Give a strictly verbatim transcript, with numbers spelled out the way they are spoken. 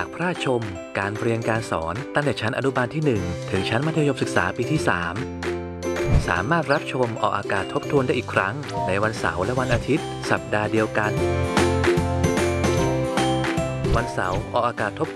ากพระราชชมการเรียนการสอนตั้งแต่ชั้นอนุบาลที่หนึ่งถึงชั้นมัธยมศึกษาปีที่สามสามารถรับชมออกอากาศทบทวนได้อีกครั้งในวันเสาร์และวันอาทิตย์สัปดาห์เดียวกันวันเสาร์ออกอากาศทบ